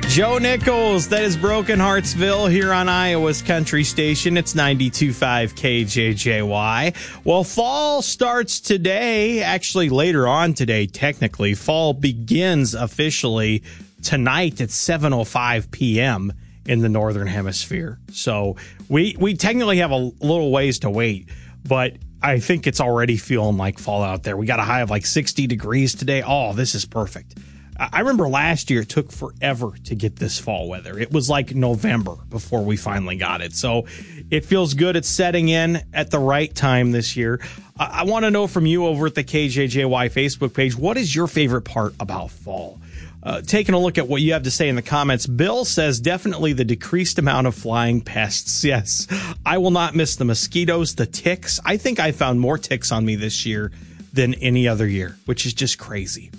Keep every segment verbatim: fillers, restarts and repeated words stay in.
Joe Nichols, that is Broken Heartsville here on Iowa's Country Station. It's ninety-two point five K J J Y. Well, fall starts today, actually later on today, technically. Fall begins officially tonight at seven oh five p.m. in the Northern Hemisphere. So we, we technically have a little ways to wait, but I think it's already feeling like fall out there. We got a high of like sixty degrees today. Oh, this is perfect. I remember last year it took forever to get this fall weather. It was like November before we finally got it. So it feels good. It's setting in at the right time this year. I, I want to know from you over at the K J J Y Facebook page, what is your favorite part about fall? Uh, taking a look at what you have to say in the comments, Bill says definitely the decreased amount of flying pests. Yes, I will not miss the mosquitoes, the ticks. I think I found more ticks on me this year than any other year, which is just crazy.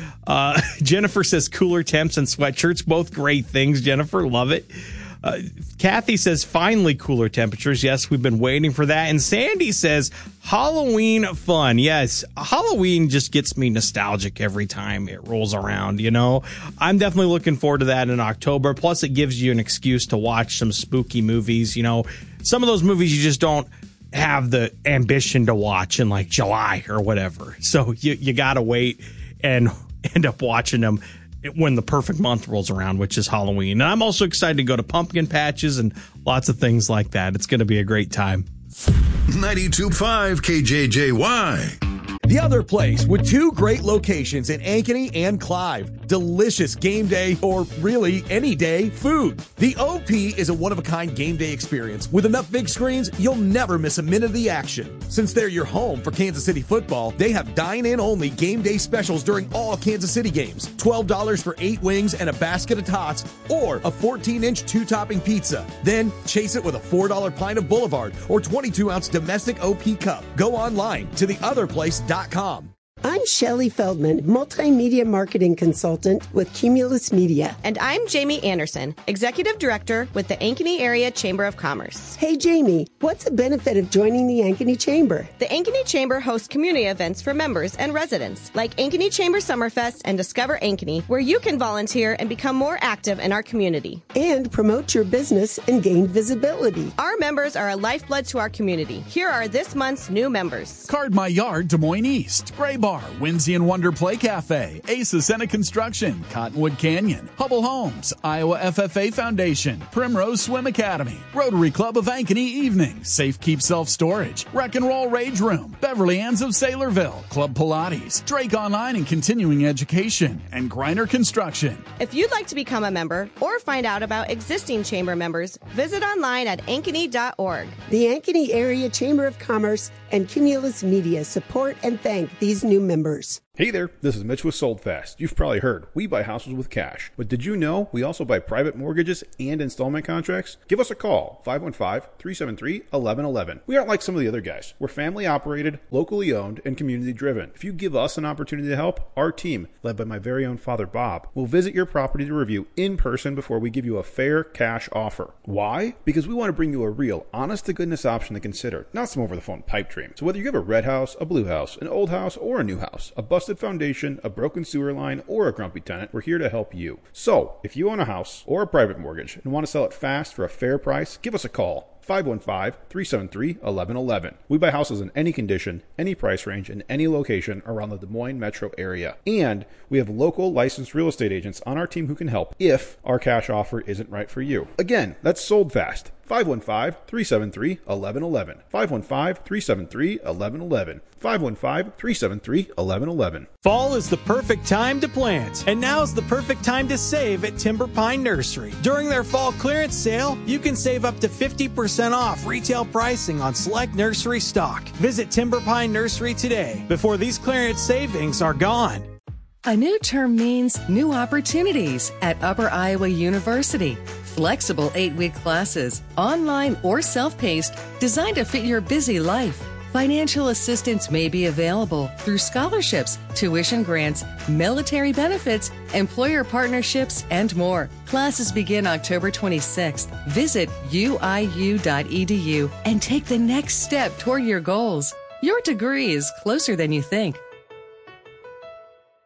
Uh, Jennifer says cooler temps and sweatshirts, both great things. Jennifer, love it. Uh, Kathy says finally cooler temperatures. Yes, we've been waiting for that. And Sandy says Halloween fun. Yes, Halloween just gets me nostalgic every time it rolls around, you know. I'm definitely looking forward to that in October. Plus, it gives you an excuse to watch some spooky movies. You know, some of those movies you just don't have the ambition to watch in like July or whatever. So you, you got to wait and end up watching them when the perfect month rolls around, which is Halloween. And I'm also excited to go to pumpkin patches and lots of things like that. It's going to be a great time. ninety-two point five K J J Y. The Other Place, with two great locations in Ankeny and Clive. Delicious game day, or really any day, food. The O P is a one-of-a-kind game day experience. With enough big screens, you'll never miss a minute of the action. Since they're your home for Kansas City football, they have dine-in-only game day specials during all Kansas City games. twelve dollars for eight wings and a basket of tots, or a fourteen-inch two-topping pizza. Then chase it with a four dollar pint of Boulevard or twenty-two ounce domestic O P cup. Go online to the other place dot com. I'm Shelley Feldman, multimedia marketing consultant with Cumulus Media. And I'm Jamie Anderson, executive director with the Ankeny Area Chamber of Commerce. Hey, Jamie, what's the benefit of joining the Ankeny Chamber? The Ankeny Chamber hosts community events for members and residents, like Ankeny Chamber Summerfest and Discover Ankeny, where you can volunteer and become more active in our community. And promote your business and gain visibility. Our members are a lifeblood to our community. Here are this month's new members. Card My Yard, Des Moines East, Gray Bar, Windsy and Wonder Play Cafe, Ace Ascena Construction, Cottonwood Canyon, Hubble Homes, Iowa F F A Foundation, Primrose Swim Academy, Rotary Club of Ankeny Evening, Safe Keep Self Storage, Wreck and Roll Rage Room, Beverly Ann's of Saylorville, Club Pilates, Drake Online and Continuing Education, and Griner Construction. If you'd like to become a member or find out about existing chamber members, visit online at ankeny dot org. The Ankeny Area Chamber of Commerce and Cumulus Media support and thank these new members. Hey there, this is Mitch with SoldFast. You've probably heard, we buy houses with cash. But did you know we also buy private mortgages and installment contracts? Give us a call, five one five, three seven three, one one one one. We aren't like some of the other guys. We're family operated, locally owned, and community driven. If you give us an opportunity to help, our team, led by my very own father Bob, will visit your property to review in person before we give you a fair cash offer. Why? Because we want to bring you a real, honest-to-goodness option to consider, not some over-the-phone pipe dream. So whether you have a red house, a blue house, an old house, or a new house, a busted foundation, a broken sewer line, or a grumpy tenant, we're here to help you. So, if you own a house or a private mortgage and want to sell it fast for a fair price, give us a call. five one five, three seven three, one one one one. We buy houses in any condition, any price range, and any location around the Des Moines metro area. And we have local licensed real estate agents on our team who can help if our cash offer isn't right for you. Again, that's sold fast. five one five, three seven three, one one one one. five one five, three seven three, one one one one. five one five, three seven three, one one one one. Fall is the perfect time to plant, and now's the perfect time to save at Timber Pine Nursery. During their fall clearance sale, you can save up to fifty percent off retail pricing on select nursery stock. Visit Timber Pine Nursery today before these clearance savings are gone. A new term means new opportunities at Upper Iowa University. Flexible eight-week classes, online or self-paced, designed to fit your busy life. Financial assistance may be available through scholarships, tuition grants, military benefits, employer partnerships, and more. Classes begin October twenty-sixth. Visit U I U dot E D U and take the next step toward your goals. Your degree is closer than you think.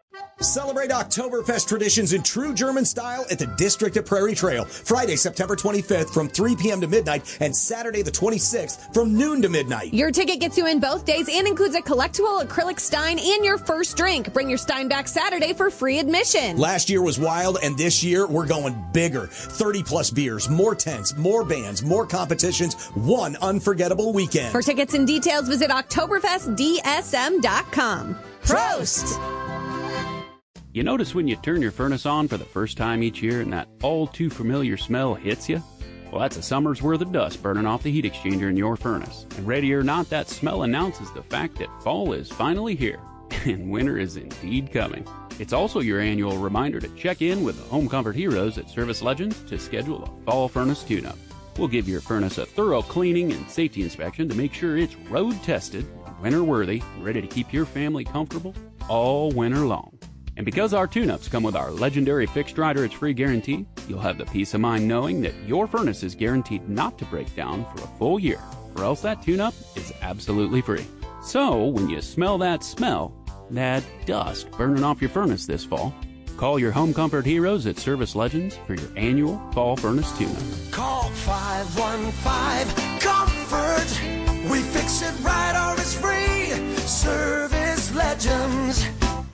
Celebrate Oktoberfest traditions in true German style at the District at Prairie Trail. Friday, September twenty-fifth from three p.m. to midnight and Saturday the twenty-sixth from noon to midnight. Your ticket gets you in both days and includes a collectible acrylic Stein and your first drink. Bring your Stein back Saturday for free admission. Last year was wild, and this year we're going bigger. thirty plus beers, more tents, more bands, more competitions, one unforgettable weekend. For tickets and details, visit Oktoberfest D S M dot com. Prost! You notice when you turn your furnace on for the first time each year and that all-too-familiar smell hits you? Well, that's a summer's worth of dust burning off the heat exchanger in your furnace. And ready or not, that smell announces the fact that fall is finally here, and winter is indeed coming. It's also your annual reminder to check in with the Home Comfort Heroes at Service Legends to schedule a fall furnace tune-up. We'll give your furnace a thorough cleaning and safety inspection to make sure it's road-tested, winter-worthy, and ready to keep your family comfortable all winter long. And because our tune-ups come with our legendary fixed rider it's free guarantee, you'll have the peace of mind knowing that your furnace is guaranteed not to break down for a full year, or else that tune-up is absolutely free. So, when you smell that smell, that dust burning off your furnace this fall, call your Home Comfort Heroes at Service Legends for your annual fall furnace tune-up. Call five one five, comfort. We fix it right or it's free. Service Legends.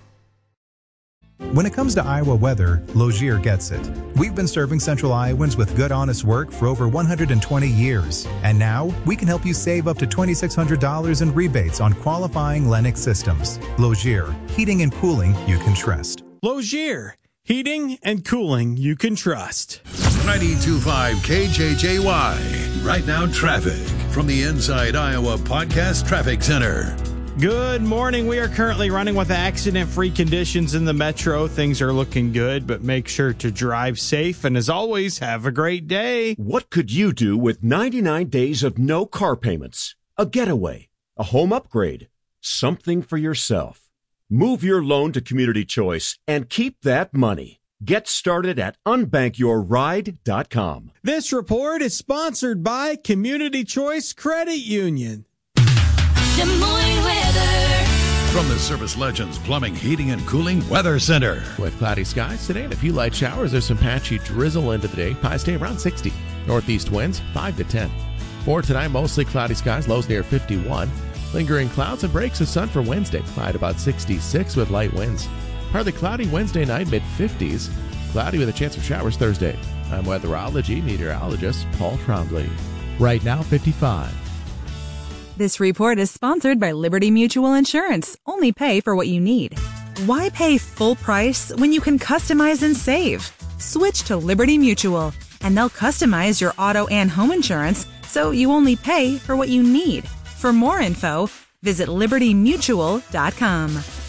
When it comes to Iowa weather, Logier gets it. We've been serving Central Iowans with good, honest work for over one hundred twenty years. And now, we can help you save up to two thousand six hundred dollars in rebates on qualifying Lennox systems. Logier, heating and cooling you can trust. Logier, heating and cooling you can trust. ninety-two point five K J J Y. Right now, traffic from the Inside Iowa Podcast Traffic Center. Good morning. We are currently running with accident-free conditions in the metro. Things are looking good, but make sure to drive safe. And as always, have a great day. What could you do with ninety-nine days of no car payments? A getaway, a home upgrade, something for yourself. Move your loan to Community Choice and keep that money. Get started at unbank your ride dot com. This report is sponsored by Community Choice Credit Union. Des Moines weather. From the Service Legends Plumbing, Heating, and Cooling Weather Center. With cloudy skies today and a few light showers, there's some patchy drizzle into the day. Highs stay around sixty. Northeast winds five to ten. For tonight, mostly cloudy skies, lows near fifty-one. Lingering clouds and breaks of sun for Wednesday. High at about sixty-six with light winds. Partly cloudy Wednesday night, mid-fifties. Cloudy with a chance of showers Thursday. I'm weatherology meteorologist Paul Trombley. Right now, fifty-five. This report is sponsored by Liberty Mutual Insurance. Only pay for what you need. Why pay full price when you can customize and save? Switch to Liberty Mutual, and they'll customize your auto and home insurance so you only pay for what you need. For more info, visit liberty mutual dot com.